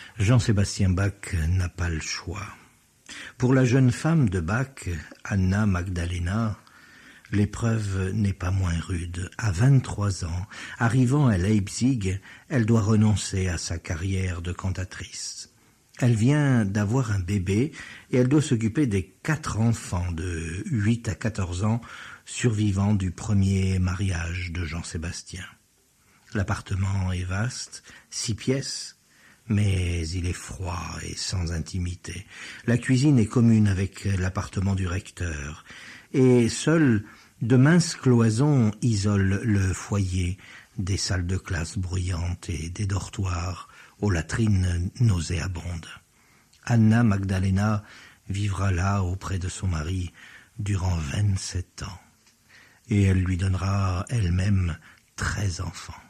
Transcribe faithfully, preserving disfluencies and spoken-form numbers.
Jean-Sébastien Bach n'a pas le choix. Pour la jeune femme de Bach, Anna Magdalena, l'épreuve n'est pas moins rude. À vingt-trois ans, arrivant à Leipzig, elle doit renoncer à sa carrière de cantatrice. Elle vient d'avoir un bébé et elle doit s'occuper des quatre enfants de huit à quatorze ans survivants du premier mariage de Jean-Sébastien. L'appartement est vaste, six pièces, mais il est froid et sans intimité. La cuisine est commune avec l'appartement du recteur, et seules de minces cloisons isolent le foyer des salles de classe bruyantes et des dortoirs aux latrines nauséabondes. Anna Magdalena vivra là auprès de son mari durant vingt-sept ans, et elle lui donnera elle-même treize enfants.